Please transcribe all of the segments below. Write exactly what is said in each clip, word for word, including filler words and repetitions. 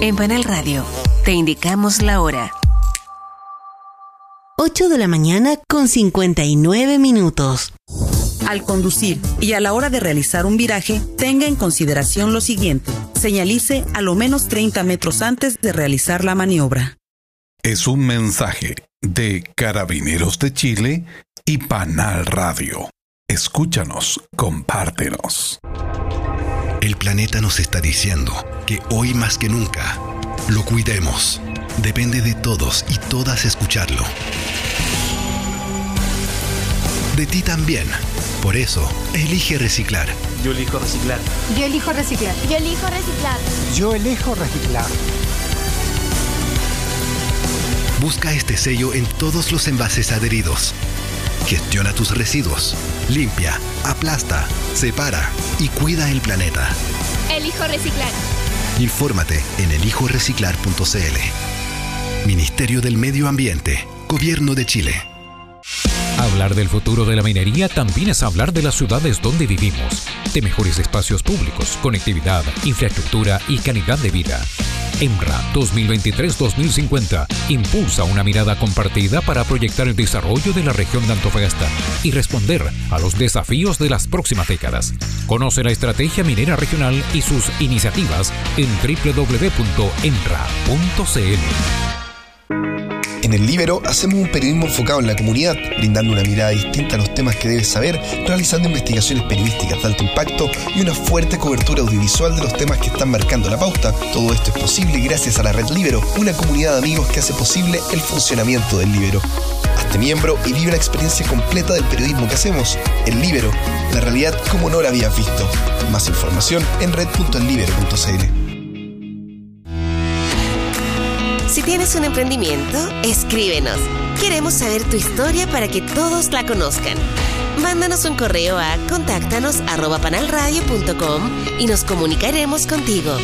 En Panal Radio, te indicamos la hora. ocho de la mañana con cincuenta y nueve minutos. Al conducir y a la hora de realizar un viraje, tenga en consideración lo siguiente. Señalice a lo menos treinta metros antes de realizar la maniobra. Es un mensaje de Carabineros de Chile y Panal Radio. Escúchanos, compártenos. El planeta nos está diciendo que hoy más que nunca lo cuidemos. Depende de todos y todas escucharlo. De ti también. Por eso, elige reciclar. Yo elijo reciclar. Yo elijo reciclar. Yo elijo reciclar. Yo elijo reciclar. Busca este sello en todos los envases adheridos. Gestiona tus residuos. Limpia, aplasta, separa y cuida el planeta. Elijo reciclar. Infórmate en elijo reciclar punto c l. Ministerio del Medio Ambiente, Gobierno de Chile. Hablar del futuro de la minería también es hablar de las ciudades donde vivimos, de mejores espacios públicos, conectividad, infraestructura y calidad de vida. EMRA dos mil veintitrés dos mil cincuenta impulsa una mirada compartida para proyectar el desarrollo de la región de Antofagasta y responder a los desafíos de las próximas décadas. Conoce la estrategia minera regional y sus iniciativas en doble u doble u doble u punto emra punto c l. En El Líbero hacemos un periodismo enfocado en la comunidad, brindando una mirada distinta a los temas que debes saber, realizando investigaciones periodísticas de alto impacto y una fuerte cobertura audiovisual de los temas que están marcando la pauta. Todo esto es posible gracias a la Red Líbero, una comunidad de amigos que hace posible el funcionamiento del Líbero. Hazte miembro y vive la experiencia completa del periodismo que hacemos. El Líbero, la realidad como no la habías visto. Más información en red punto el líbero punto c l. Si tienes un emprendimiento, escríbenos. Queremos saber tu historia para que todos la conozcan. Mándanos un correo a contáctanos arroba panalradio punto com y nos comunicaremos contigo.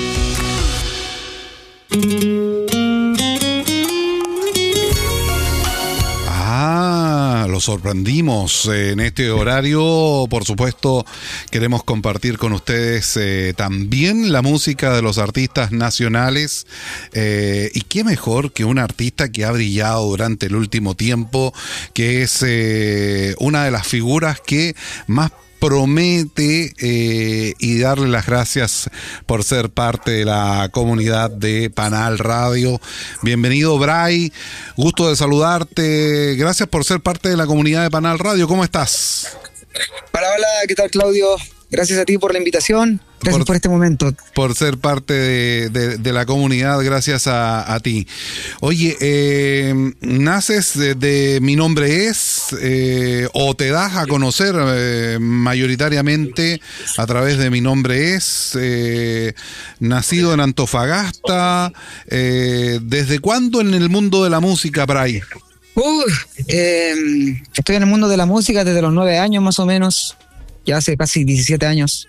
Ah, lo sorprendimos en este horario. Por supuesto, queremos compartir con ustedes eh, también la música de los artistas nacionales. Eh, y qué mejor que un artista que ha brillado durante el último tiempo, que es eh, una de las figuras que más promete eh, y darle las gracias por ser parte de la comunidad de Panal Radio. Bienvenido, Bray, gusto de saludarte, gracias por ser parte de la comunidad de Panal Radio. ¿Cómo estás? Hola, hola, ¿qué tal, Claudio? Gracias a ti por la invitación, gracias por, por este momento. Por ser parte de, de, de la comunidad, gracias a, a ti. Oye, eh, naces de, de Mi Nombre Es, eh, o te das a conocer eh, mayoritariamente a través de Mi Nombre Es, eh, nacido en Antofagasta. Eh, ¿Desde cuándo en el mundo de la música, Bray? Uh, eh, estoy en el mundo de la música desde los nueve años más o menos. Ya hace casi diecisiete años.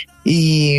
Y,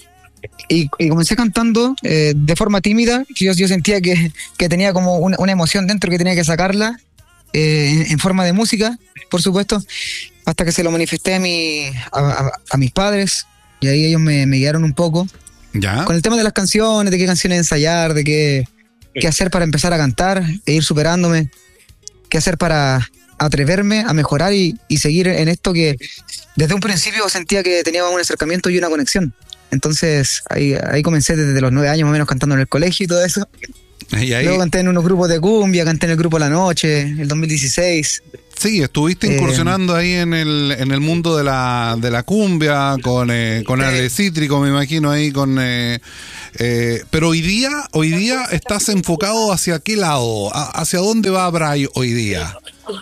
y, y comencé cantando eh, de forma tímida. Yo, yo sentía que, que tenía como una, una emoción dentro que tenía que sacarla eh, en, en forma de música, por supuesto, hasta que se lo manifesté a, mi, a, a, a mis padres. Y ahí ellos me, me guiaron un poco. ¿Ya? Con el tema de las canciones, de qué canciones ensayar, de qué, qué hacer para empezar a cantar e ir superándome. Qué hacer para atreverme a mejorar y, y seguir en esto que desde un principio sentía que tenía un acercamiento y una conexión. Entonces ahí, ahí comencé desde los nueve años más o menos cantando en el colegio y todo eso. ¿Y ahí? Luego canté en unos grupos de cumbia, canté en el grupo La Noche, el dos mil dieciséis. Sí, estuviste incursionando eh, ahí en el en el mundo de la de la cumbia con eh, con Ale Cítrico, me imagino ahí con eh, eh, pero hoy día hoy día estás enfocado hacia qué lado, hacia dónde va Bray hoy día.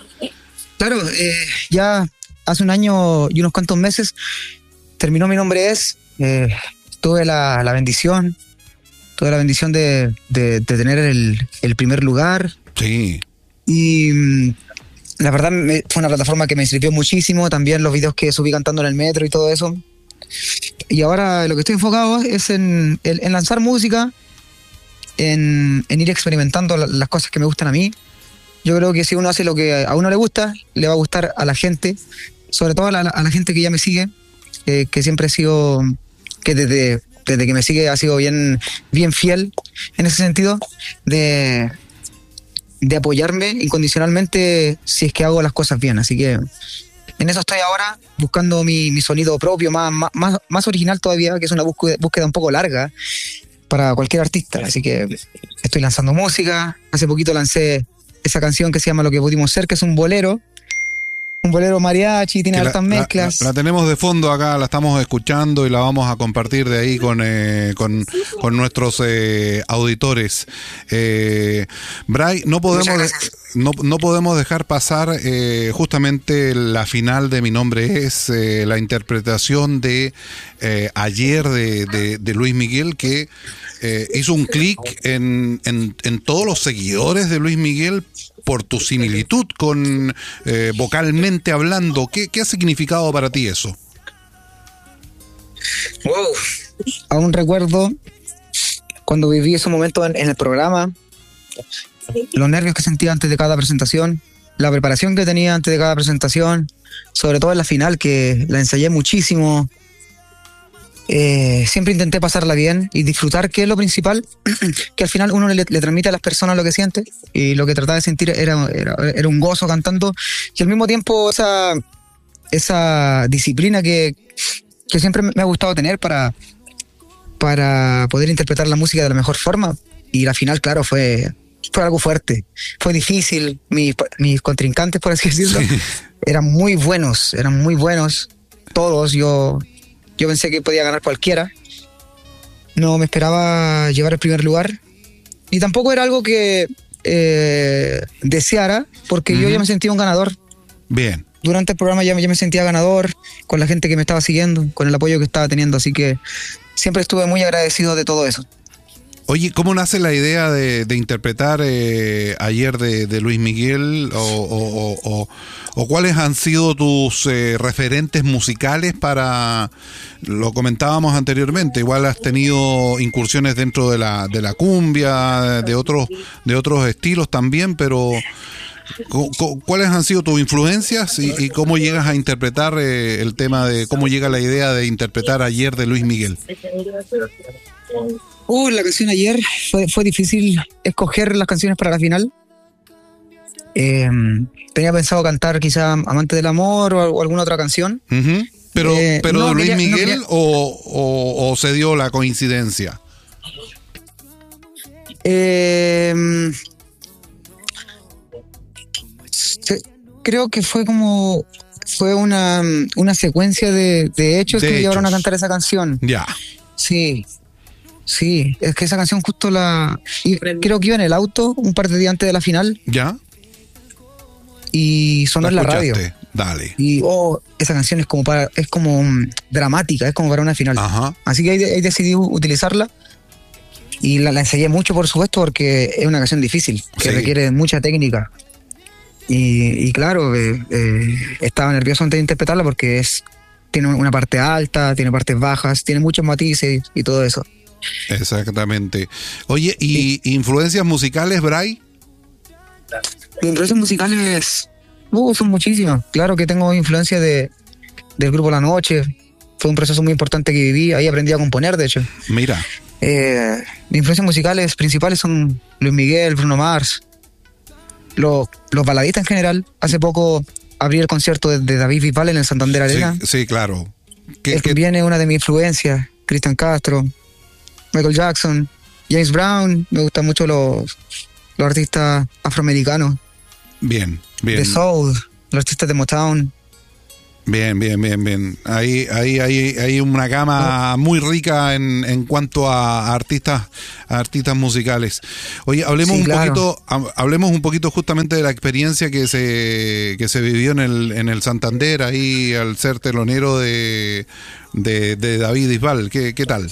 Claro, eh, ya hace un año y unos cuantos meses terminó Mi Nombre Es. Eh, tuve la, la bendición, tuve la bendición de, de, de tener el, el primer lugar. Sí. Y mm, la verdad me, fue una plataforma que me sirvió muchísimo. También los videos que subí cantando en el metro y todo eso. Y ahora lo que estoy enfocado es en, en, en lanzar música, en, en ir experimentando la, las cosas que me gustan a mí. Yo creo que si uno hace lo que a uno le gusta, le va a gustar a la gente, sobre todo a la, a la gente que ya me sigue, eh, que siempre he sido, que desde desde que me sigue ha sido bien, bien fiel en ese sentido, de, de apoyarme incondicionalmente si es que hago las cosas bien. Así que en eso estoy ahora, buscando mi, mi sonido propio, más, más, más original todavía, que es una búsqueda, búsqueda un poco larga para cualquier artista. Así que estoy lanzando música. Hace poquito lancé esa canción que se llama Lo que pudimos ser, que es un bolero. Un bolero mariachi, tiene hartas mezclas. La, la, la tenemos de fondo acá, la estamos escuchando y la vamos a compartir de ahí con, eh, con, con nuestros eh, auditores. Eh, Bray, no podemos, de, no, no podemos dejar pasar eh, justamente la final de Mi Nombre Es, eh, la interpretación de eh, ayer de, de, de Luis Miguel, que eh, hizo un clic en, en, en todos los seguidores de Luis Miguel por tu similitud con eh, vocalmente hablando. ¿Qué, ¿Qué ha significado para ti eso? Wow. Aún recuerdo cuando viví ese momento en, en el programa, los nervios que sentía antes de cada presentación, la preparación que tenía antes de cada presentación, sobre todo en la final, que la ensayé muchísimo. Eh, siempre intenté pasarla bien y disfrutar, que es lo principal, que al final uno le, le transmite a las personas lo que siente, y lo que trataba de sentir era, era, era un gozo cantando, y al mismo tiempo esa, esa disciplina que, que siempre me ha gustado tener para, para poder interpretar la música de la mejor forma. Y la final, claro, fue, fue algo fuerte, fue difícil. Mis, mis contrincantes, por así decirlo, sí, eran muy buenos, eran muy buenos todos. Yo Yo pensé que podía ganar cualquiera. No me esperaba llevar el primer lugar. Y tampoco era algo que eh, deseara, porque uh-huh. yo ya me sentía un ganador. Bien. Durante el programa ya, ya me sentía ganador, con la gente que me estaba siguiendo, con el apoyo que estaba teniendo. Así que siempre estuve muy agradecido de todo eso. Oye, ¿cómo nace la idea de, de interpretar eh, ayer de, de Luis Miguel? O, o, o, o, ¿O cuáles han sido tus eh, referentes musicales para...? Lo comentábamos anteriormente, igual has tenido incursiones dentro de la, de la cumbia, de otros, de otros estilos también, pero ¿cuáles han sido tus influencias y, y cómo llegas a interpretar eh, el tema de... cómo llega la idea de interpretar ayer de Luis Miguel? Uh, la canción ayer fue, fue difícil escoger las canciones para la final. Eh, tenía pensado cantar quizá Amante del Amor o, o alguna otra canción. Uh-huh. Pero, eh, pero no, de Luis quería, Miguel no quería... o, o, o se dio la coincidencia. Eh, se, creo que fue como fue una, una secuencia de, de hechos de que me llevaron a cantar esa canción. Ya. Sí. Sí, es que esa canción justo la... creo que iba en el auto un par de días antes de la final. ¿Ya? Y sonó en la radio. Dale. Y oh, esa canción es como para, es como um, dramática, es como para una final. Ajá. Así que ahí, ahí decidí utilizarla. Y la, la ensayé mucho, por supuesto, porque es una canción difícil, que sí. requiere mucha técnica. Y, y claro, eh, eh, estaba nervioso antes de interpretarla porque es tiene una parte alta, tiene partes bajas, tiene muchos matices y todo eso. Exactamente. Oye, ¿y sí. influencias musicales, Bray? Influencias musicales uh, son muchísimas. Claro que tengo influencia de del grupo La Noche. Fue un proceso muy importante que viví. Ahí aprendí a componer, de hecho. Mira. Eh, mis influencias musicales principales son Luis Miguel, Bruno Mars, los, los baladistas en general. Hace poco abrí el concierto de, de David Bisbal en el Santander Arena. Sí, sí, claro. ¿Qué, es que qué? Viene una de mis influencias, Cristian Castro, Michael Jackson, James Brown. Me gustan mucho los, los artistas afroamericanos. Bien, bien. De soul, los artistas de Motown. Bien, bien, bien, bien. Ahí, ahí, ahí, hay una gama muy rica en, en cuanto a artistas, a artistas musicales. Oye, hablemos sí, un claro. poquito, hablemos un poquito justamente de la experiencia que se, que se vivió en el, en el Santander, ahí al ser telonero de, de, de David Bisbal. ¿Qué, qué tal?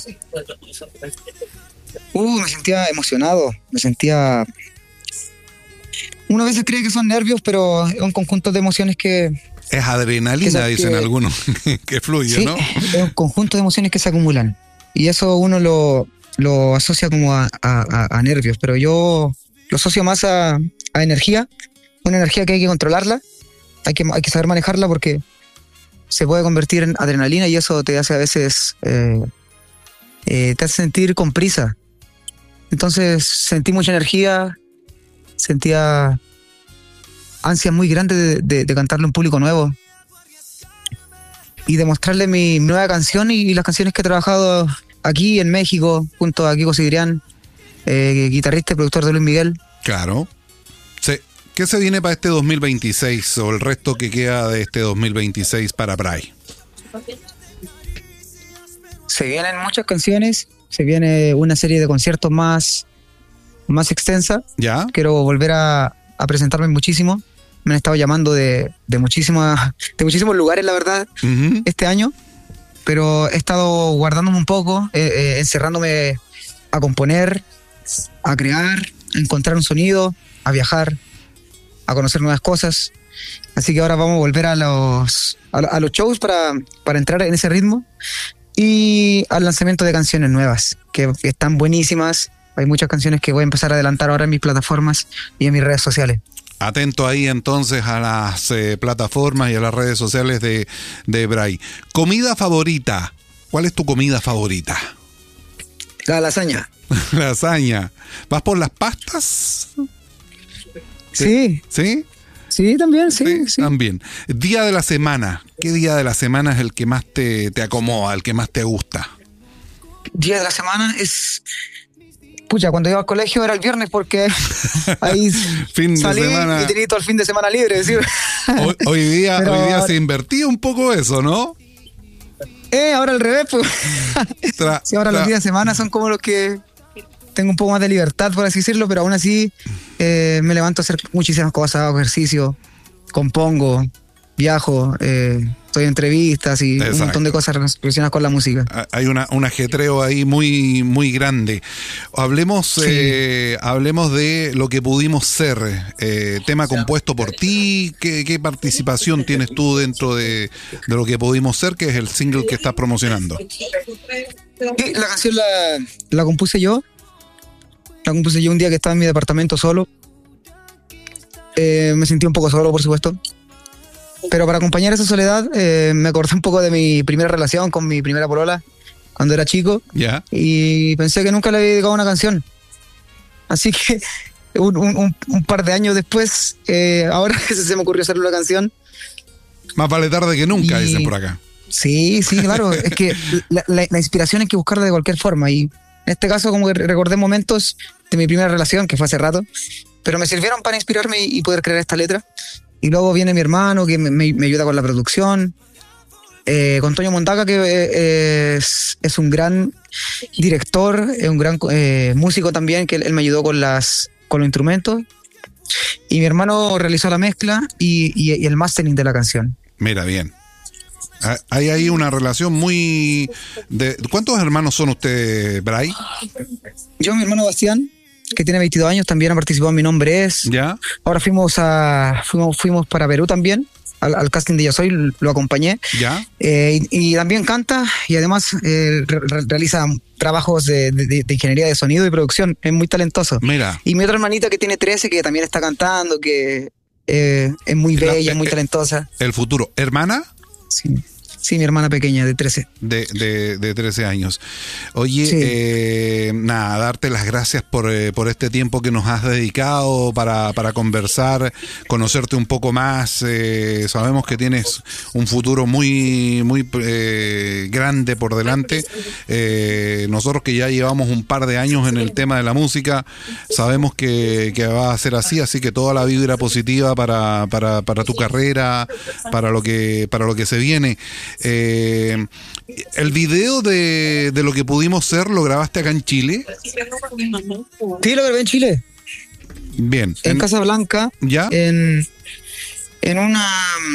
Uh, me sentía emocionado, me sentía. Uno a veces cree que son nervios, pero es un conjunto de emociones que. Es adrenalina, que, dicen que, algunos, que fluye, sí, ¿no? Es un conjunto de emociones que se acumulan. Y eso uno lo, lo asocia como a, a, a nervios, pero yo lo asocio más a, a energía, una energía que hay que controlarla, hay que, hay que saber manejarla porque se puede convertir en adrenalina y eso te hace a veces eh, eh, te hace sentir con prisa. Entonces sentí mucha energía, sentía ansia muy grande de, de, de cantarle a un público nuevo y de mostrarle mi nueva canción y, y las canciones que he trabajado aquí en México junto a Kiko Sigrián, eh, guitarrista y productor de Luis Miguel. Claro. Se, ¿Qué se viene para este dos mil veintiséis o el resto que queda de este dos mil veintiséis para Bray? Se vienen muchas canciones, se viene una serie de conciertos más, más extensa. ¿Ya? Quiero volver a, a presentarme muchísimo. Me han estado llamando de, de, muchísimas, de muchísimos lugares, la verdad, uh-huh. este año. Pero he estado guardándome un poco, eh, eh, encerrándome a componer, a crear, a encontrar un sonido, a viajar, a conocer nuevas cosas. Así que ahora vamos a volver a los, a, a los shows para, para entrar en ese ritmo y al lanzamiento de canciones nuevas, que, que están buenísimas. Hay muchas canciones que voy a empezar a adelantar ahora en mis plataformas y en mis redes sociales. Atento ahí entonces a las eh, plataformas y a las redes sociales de, de Bray. ¿Comida favorita? ¿Cuál es tu comida favorita? La lasaña. Lasaña. ¿Vas por las pastas? Sí. ¿Sí? Sí, también, sí, sí, sí. También. Día de la semana. ¿Qué día de la semana es el que más te, te acomoda, el que más te gusta? Día de la semana es... Pucha, cuando iba al colegio era el viernes porque ahí fin salí de semana. Y tenía todo el fin de semana libre. ¿Sí? Hoy, hoy, día, Pero, hoy día se invertía un poco eso, ¿no? Eh, ahora al revés, pues. Tra, sí, ahora tra. los días de semana son como los que tengo un poco más de libertad, por así decirlo, pero aún así eh, me levanto a hacer muchísimas cosas, hago ejercicio, compongo, viajo, eh, estoy en entrevistas y Exacto. un montón de cosas relacionadas con la música. Hay una, un ajetreo ahí muy, muy grande. Hablemos, sí. eh, hablemos de lo que pudimos ser. Eh, tema compuesto por ti. ¿Qué, qué participación tienes tú dentro de, de lo que pudimos ser, que es el single que estás promocionando? Sí, la canción la, la compuse yo. La compuse yo un día que estaba en mi departamento solo. Eh, me sentí un poco solo, por supuesto. Pero para acompañar esa soledad, eh, me acordé un poco de mi primera relación con mi primera polola cuando era chico. Yeah. Y pensé que nunca le había dedicado una canción. Así que un, un, un par de años después, eh, ahora se me ocurrió hacerle una canción. Más vale tarde que nunca, y... dicen por acá. Sí, sí, claro. Es que la, la, la inspiración hay que buscarla de cualquier forma. Y en este caso, como que recordé momentos de mi primera relación, que fue hace rato, pero me sirvieron para inspirarme y, y poder crear esta letra. Y luego viene mi hermano que me, me, me ayuda con la producción, eh, con Toño Mondaca, que eh, es, es un gran director, es un gran eh, músico también, que él, él me ayudó con, las, con los instrumentos. Y mi hermano realizó la mezcla y, y, y el mastering de la canción. Mira, bien. Hay ahí una relación muy... De, ¿cuántos hermanos son ustedes, Bray? Yo, mi hermano Bastián, que tiene veintidós años, también ha participado en Mi Nombre Es. ¿Ya? Ahora fuimos a fuimos, fuimos para Perú también, al, al casting de Ya Soy, lo acompañé. ¿Ya? Eh, y, y también canta y además eh, re, realiza trabajos de, de, de ingeniería de sonido y producción. Es muy talentoso. Mira. Y mi otra hermanita que tiene trece, que también está cantando, que eh, es muy bella, La, es muy talentosa. El futuro. ¿Hermana? Sí. Sí, mi hermana pequeña de trece. De, de, de trece años. Oye, sí. eh, nada, darte las gracias por, eh, por este tiempo que nos has dedicado para, para conversar, conocerte un poco más. Eh, sabemos que tienes un futuro muy, muy eh, grande por delante. Eh, nosotros que ya llevamos un par de años en el tema de la música, sabemos que, que va a ser así, así que toda la vibra positiva para, para, para tu carrera, para lo que, para lo que se viene. Eh, el video de, de lo que pudimos ser, ¿lo grabaste acá en Chile? Sí, lo grabé en Chile. Bien. En, en Casablanca. ¿Ya? En, en una...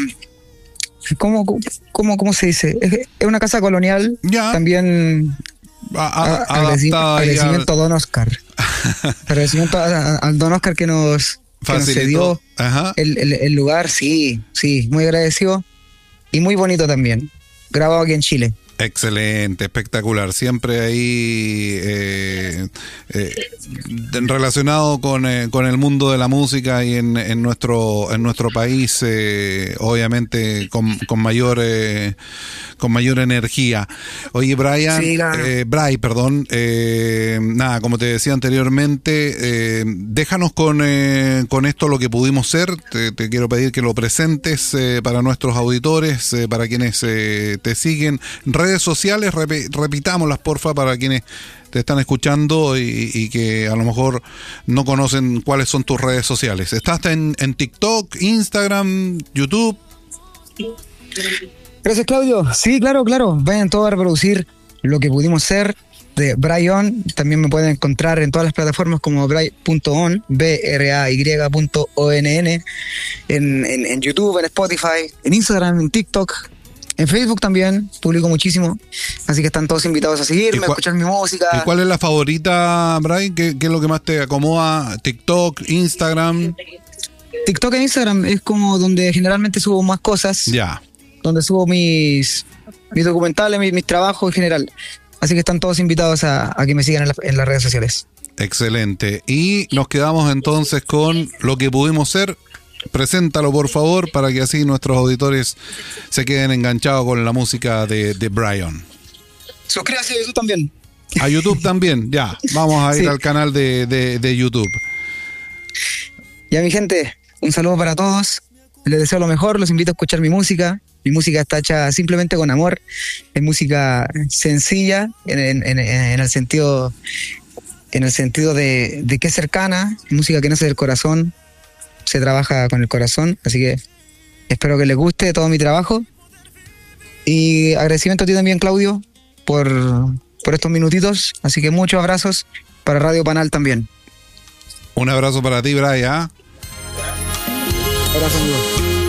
¿Cómo, cómo, ¿Cómo se dice? Es una casa colonial. ¿Ya? También... A, a, agradecimiento, agradecimiento al... a Don Oscar. Agradecimiento a, a Don Oscar que nos, que nos cedió el, el, el lugar. Sí, sí, muy agradecido. Y muy bonito también, grabado aquí en Chile. Excelente, espectacular. Siempre ahí eh, eh, relacionado con, eh, con el mundo de la música y en, en nuestro en nuestro país, eh, obviamente con, con mayor eh, con mayor energía. Oye, Brian, Sí, claro. eh, Bray, perdón, eh, nada, como te decía anteriormente, eh, déjanos con eh, con esto lo que pudimos ser. Te, te quiero pedir que lo presentes eh, para nuestros auditores, eh, para quienes eh, te siguen. Redes sociales, rep- repitámoslas, porfa, para quienes te están escuchando y, y que a lo mejor no conocen cuáles son tus redes sociales. ¿Estás en, en TikTok, Instagram, YouTube? Gracias, Claudio. Sí, claro, claro. Vayan todos a reproducir lo que pudimos ser de Bryon. También me pueden encontrar en todas las plataformas como bray punto on, B R A Y punto O N N, en, en, en YouTube, en Spotify, en Instagram, en TikTok. En Facebook también publico muchísimo, así que están todos invitados a seguirme, a escuchar mi música. ¿Y cuál es la favorita, Brian? ¿Qué, qué es lo que más te acomoda? ¿TikTok, Instagram? TikTok e Instagram es como donde generalmente subo más cosas. Ya. Donde subo mis, mis documentales, mis, mis trabajos en general. Así que están todos invitados a, a que me sigan en, la, en las redes sociales. Excelente. Y nos quedamos entonces con lo que pudimos ser. Preséntalo, por favor, para que así nuestros auditores se queden enganchados con la música de, de Bryon. Suscríbase a YouTube también. A YouTube también, ya. Vamos a ir Sí. al canal de, de, de YouTube. Ya, mi gente, un saludo para todos. Les deseo lo mejor, los invito a escuchar mi música. Mi música está hecha simplemente con amor. Es música sencilla en, en, en, en el sentido, en el sentido de, de que es cercana, música que nace del corazón. Se trabaja con el corazón, así que espero que les guste todo mi trabajo. Y agradecimiento a ti también, Claudio, por, por estos minutitos. Así que muchos abrazos para Radio Panal también. Un abrazo para ti, Brian. Abrazo, amigo.